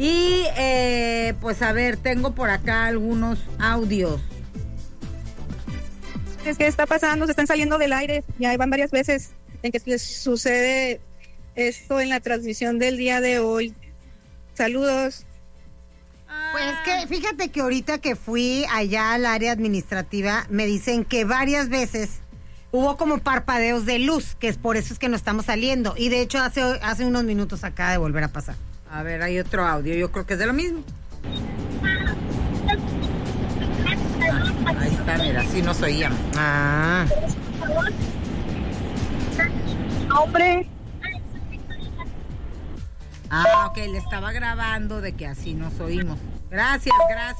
Y pues a ver, tengo por acá algunos audios. Es que está pasando, se están saliendo del aire, ya van varias veces en que les sucede esto en la transmisión del día de hoy. Saludos. Pues que fíjate que ahorita que fui allá al área administrativa, me dicen que varias veces hubo como parpadeos de luz, que es por eso es que no estamos saliendo. Y de hecho hace unos minutos acaba de volver a pasar. A ver, hay otro audio, yo creo que es de lo mismo. Ahí está, mira, sí nos oíamos. Hombre. Ok, le estaba grabando de que así nos oímos. Gracias.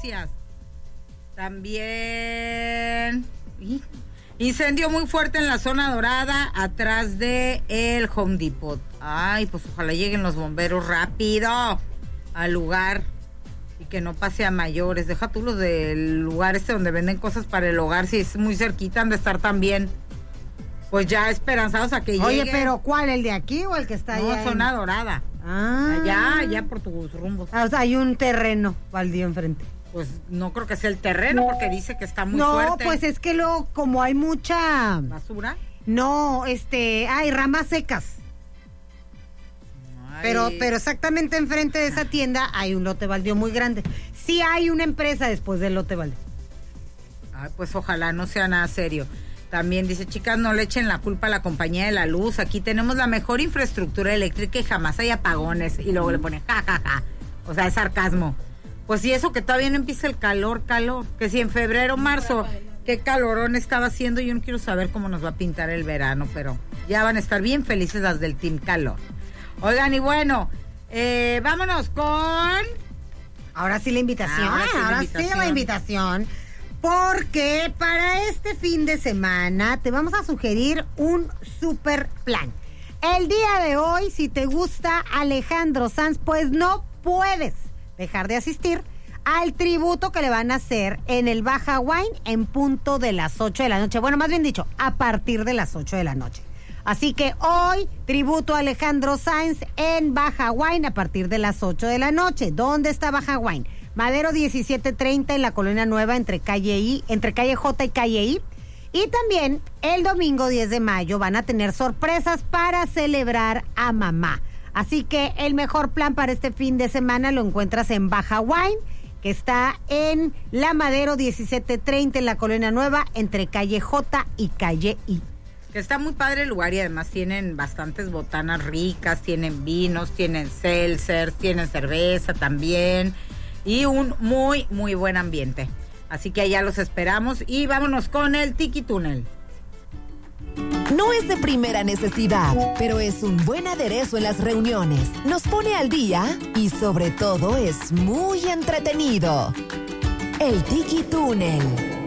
También incendio muy fuerte en la zona dorada, atrás de el Home Depot. Ay, pues ojalá lleguen los bomberos rápido al lugar y que no pase a mayores. Deja tú los del lugar donde venden cosas para el hogar, si es muy cerquita, han de estar también, pues ya esperanzados a que lleguen. Oye, pero ¿cuál? ¿El de aquí o el que está allá? No, zona dorada. Allá por tus rumbos. O sea, hay un terreno baldío enfrente. Pues no creo que sea el terreno, porque dice que está muy fuerte. No, pues es que luego, como hay mucha... ¿Basura? No, hay ramas secas. Pero exactamente enfrente de esa tienda hay un lote baldío muy grande. Sí hay una empresa después del lote baldío. Ay, pues ojalá no sea nada serio. También dice, chicas, no le echen la culpa a la compañía de la luz. Aquí tenemos la mejor infraestructura eléctrica y jamás hay apagones. Y luego le pone ja. O sea, es sarcasmo. Pues y eso que todavía no empieza el calor. Que si en febrero, marzo, qué calorón estaba haciendo. Yo no quiero saber cómo nos va a pintar el verano, pero ya van a estar bien felices las del Team Calor. Oigan, y bueno, vámonos con... Ahora sí la invitación. Ahora sí la invitación. Porque para este fin de semana te vamos a sugerir un super plan. El día de hoy, si te gusta Alejandro Sanz, pues no puedes dejar de asistir al tributo que le van a hacer en el Baja Wine en punto de las 8 de la noche. Bueno, más bien dicho, a partir de las 8 de la noche. Así que hoy, tributo a Alejandro Sanz en Baja Wine a partir de las 8 de la noche. ¿Dónde está Baja Wine? Madero 1730 en la Colonia Nueva entre calle J y calle I. Y también el domingo 10 de mayo van a tener sorpresas para celebrar a mamá. Así que el mejor plan para este fin de semana lo encuentras en Baja Wine, que está en la Madero 1730 en la Colonia Nueva entre calle J y calle I. Que está muy padre el lugar y además tienen bastantes botanas ricas, tienen vinos, tienen seltzers, tienen cerveza también. Y un muy, muy buen ambiente. Así que allá los esperamos y vámonos con el Tiki Túnel. No es de primera necesidad, pero es un buen aderezo en las reuniones. Nos pone al día y sobre todo es muy entretenido. El Tiki Túnel.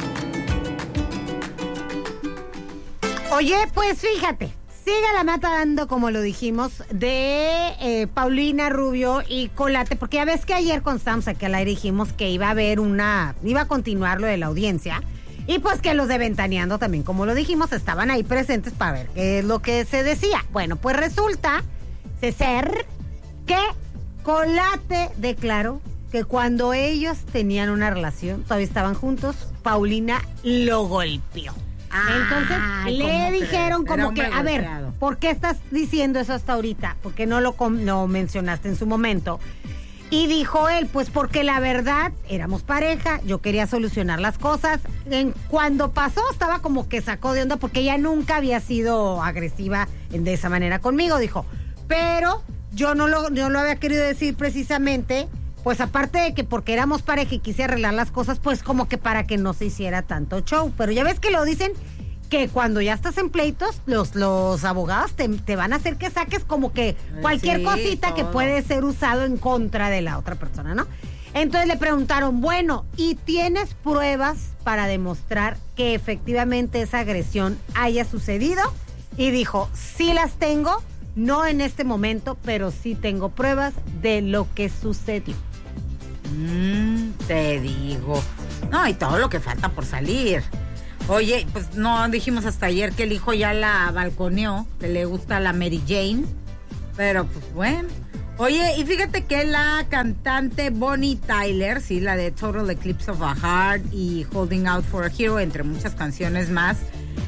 Oye, pues fíjate. Sigue la mata dando, como lo dijimos, de Paulina Rubio y Colate, porque ya ves que ayer cuando estábamos aquí al aire dijimos que iba a continuar lo de la audiencia, y pues que los de Ventaneando también, como lo dijimos, estaban ahí presentes para ver qué es lo que se decía. Bueno, pues resulta ser que Colate declaró que cuando ellos tenían una relación, todavía estaban juntos, Paulina lo golpeó. Entonces le dijeron como que, a ver, ¿por qué estás diciendo eso hasta ahorita? ¿Por qué no lo mencionaste en su momento? Y dijo él, pues porque la verdad, éramos pareja, yo quería solucionar las cosas. Cuando pasó, estaba como que sacó de onda porque ella nunca había sido agresiva de esa manera conmigo, dijo. Pero yo no lo había querido decir precisamente, pues aparte de que porque éramos pareja y quise arreglar las cosas, pues como que para que no se hiciera tanto show. Pero ya ves que lo dicen que cuando ya estás en pleitos, los abogados te van a hacer que saques como que cualquier cosita todo que puede ser usado en contra de la otra persona, ¿no? Entonces le preguntaron, bueno, ¿y tienes pruebas para demostrar que efectivamente esa agresión haya sucedido? Y dijo, sí las tengo, no en este momento, pero sí tengo pruebas de lo que sucedió. Te digo. No, y todo lo que falta por salir. Oye, pues no dijimos hasta ayer que el hijo ya la balconeó, que le gusta la Mary Jane. Pero pues bueno. Oye, y fíjate que la cantante Bonnie Tyler, sí, la de Total Eclipse of a Heart y Holding Out for a Hero, entre muchas canciones más,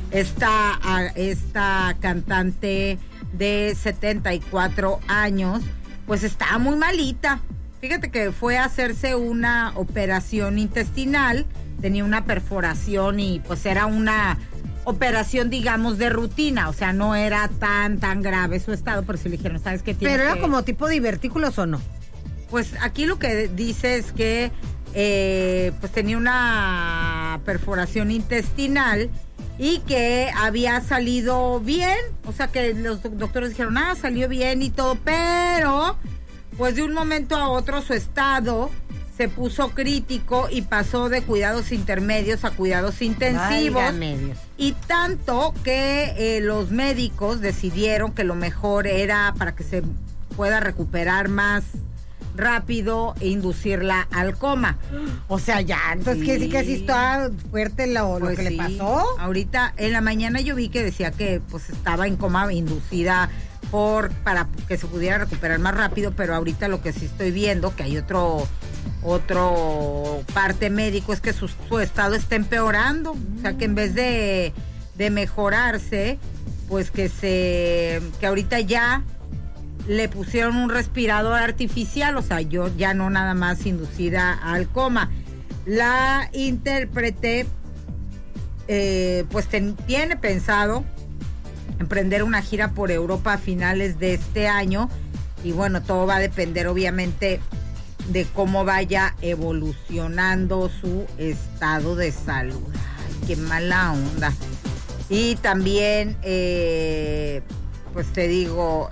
esta cantante de 74 años, pues está muy malita. Fíjate que fue a hacerse una operación intestinal, tenía una perforación y pues era una operación, digamos, de rutina, o sea, no era tan grave su estado, pero sí le dijeron, ¿sabes qué tiene? ¿Pero era como tipo divertículos o no? Pues aquí lo que dice es que pues tenía una perforación intestinal y que había salido bien, o sea que los doctores dijeron, salió bien y todo, pero pues de un momento a otro su estado se puso crítico y pasó de cuidados intermedios a cuidados intensivos. Y tanto que los médicos decidieron que lo mejor era, para que se pueda recuperar más rápido, e inducirla al coma. O sea, ya, entonces sí que sí está fuerte lo pues que le pasó. Ahorita en la mañana yo vi que decía que pues estaba en coma inducida para que se pudiera recuperar más rápido, pero ahorita lo que sí estoy viendo, que hay otro parte médico, es que su estado está empeorando. O sea, que en vez de mejorarse, pues que ahorita ya le pusieron un respirador artificial, o sea, yo ya no nada más inducida al coma. La intérprete pues tiene pensado emprender una gira por Europa a finales de este año, y bueno, todo va a depender obviamente de cómo vaya evolucionando su estado de salud. Ay, qué mala onda. Y también pues te digo,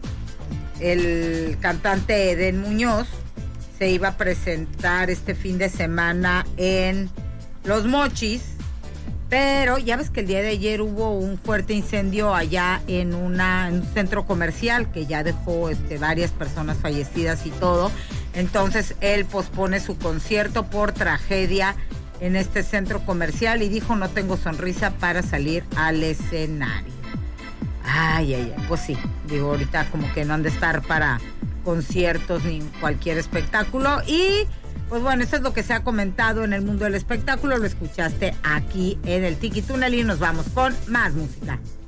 el cantante Eden Muñoz se iba a presentar este fin de semana en Los Mochis, pero ya ves que el día de ayer hubo un fuerte incendio allá en un centro comercial que ya dejó varias personas fallecidas y todo. Entonces él pospone su concierto por tragedia en este centro comercial y dijo, no tengo sonrisa para salir al escenario. Ay, pues sí, digo, ahorita como que no han de estar para conciertos ni cualquier espectáculo. Y pues bueno, eso es lo que se ha comentado en el mundo del espectáculo. Lo escuchaste aquí en el Tiki Túnel y nos vamos con más música.